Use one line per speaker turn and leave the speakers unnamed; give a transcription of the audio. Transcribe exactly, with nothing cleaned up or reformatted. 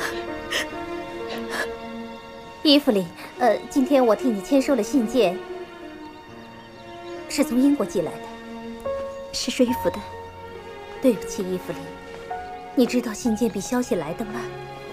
伊芙琳，呃，今天我替你签收了信件，是从英国寄来的，
是说服的。
对不起，伊芙琳，你知道信件比消息来得慢。